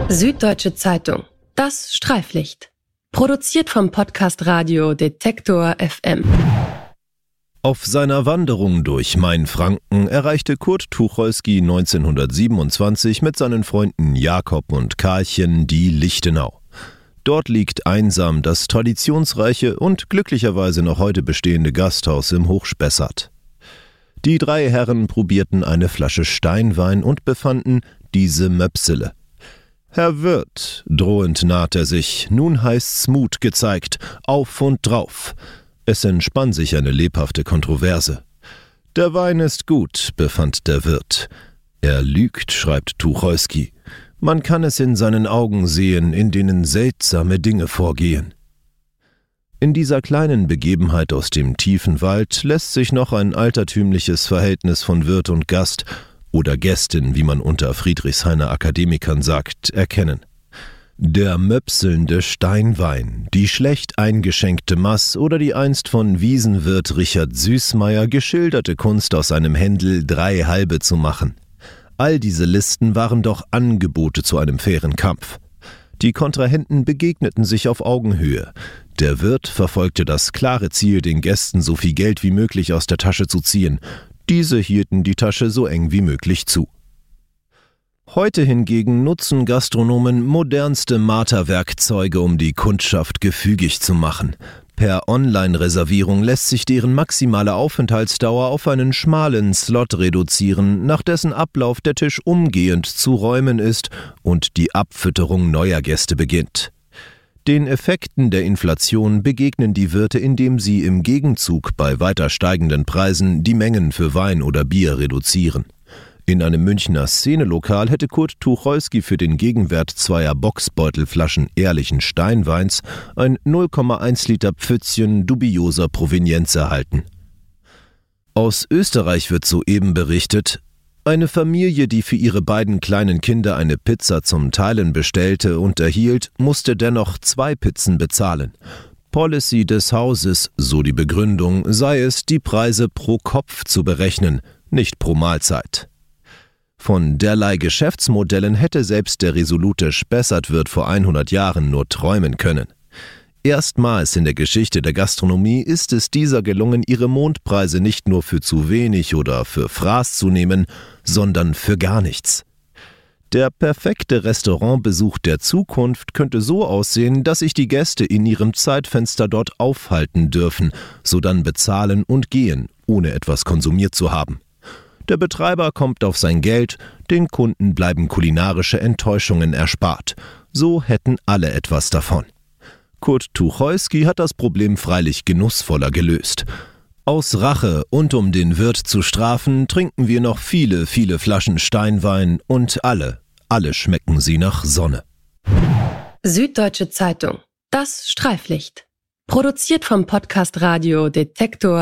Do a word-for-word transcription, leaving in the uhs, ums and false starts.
Süddeutsche Zeitung. Das Streiflicht. Produziert vom Podcast Radio Detektor F M. Auf seiner Wanderung durch Mainfranken erreichte Kurt Tucholsky neunzehnhundertsiebenundzwanzig mit seinen Freunden Jakob und Karlchen die Lichtenau. Dort liegt einsam das traditionsreiche und glücklicherweise noch heute bestehende Gasthaus im Hochspessart. Die drei Herren probierten eine Flasche Steinwein und befanden diese Möpsele. »Herr Wirt«, drohend naht er sich, »nun heißt's Mut gezeigt, auf und drauf.« Es entspann sich eine lebhafte Kontroverse. »Der Wein ist gut«, befand der Wirt. »Er lügt«, schreibt Tucholsky. »Man kann es in seinen Augen sehen, in denen seltsame Dinge vorgehen.« In dieser kleinen Begebenheit aus dem tiefen Wald lässt sich noch ein altertümliches Verhältnis von Wirt und Gast oder Gästin, wie man unter Friedrichshainer Akademikern sagt, erkennen. Der möpselnde Steinwein, die schlecht eingeschenkte Maß oder die einst von Wiesenwirt Richard Süßmeier geschilderte Kunst aus einem Händel drei halbe zu machen. All diese Listen waren doch Angebote zu einem fairen Kampf. Die Kontrahenten begegneten sich auf Augenhöhe. Der Wirt verfolgte das klare Ziel, den Gästen so viel Geld wie möglich aus der Tasche zu ziehen. Diese hielten die Tasche so eng wie möglich zu. Heute hingegen nutzen Gastronomen modernste Marterwerkzeuge, um die Kundschaft gefügig zu machen. Per Online-Reservierung lässt sich deren maximale Aufenthaltsdauer auf einen schmalen Slot reduzieren, nach dessen Ablauf der Tisch umgehend zu räumen ist und die Abfütterung neuer Gäste beginnt. Den Effekten der Inflation begegnen die Wirte, indem sie im Gegenzug bei weiter steigenden Preisen die Mengen für Wein oder Bier reduzieren. In einem Münchner Szenelokal hätte Kurt Tucholsky für den Gegenwert zweier Boxbeutelflaschen ehrlichen Steinweins ein null Komma eins Liter Pfützchen dubioser Provenienz erhalten. Aus Österreich wird soeben berichtet: Eine Familie, die für ihre beiden kleinen Kinder eine Pizza zum Teilen bestellte und erhielt, musste dennoch zwei Pizzen bezahlen. Policy des Hauses, so die Begründung, sei es, die Preise pro Kopf zu berechnen, nicht pro Mahlzeit. Von derlei Geschäftsmodellen hätte selbst der resolute Spessartwirt vor hundert Jahren nur träumen können. Erstmals in der Geschichte der Gastronomie ist es dieser gelungen, ihre Mondpreise nicht nur für zu wenig oder für Fraß zu nehmen, sondern für gar nichts. Der perfekte Restaurantbesuch der Zukunft könnte so aussehen, dass sich die Gäste in ihrem Zeitfenster dort aufhalten dürfen, sodann bezahlen und gehen, ohne etwas konsumiert zu haben. Der Betreiber kommt auf sein Geld, den Kunden bleiben kulinarische Enttäuschungen erspart. So hätten alle etwas davon. Kurt Tucholsky hat das Problem freilich genussvoller gelöst. Aus Rache und um den Wirt zu strafen, trinken wir noch viele, viele Flaschen Steinwein und alle, alle schmecken sie nach Sonne. Süddeutsche Zeitung. Das Streiflicht. Produziert vom Podcast Radio Detektor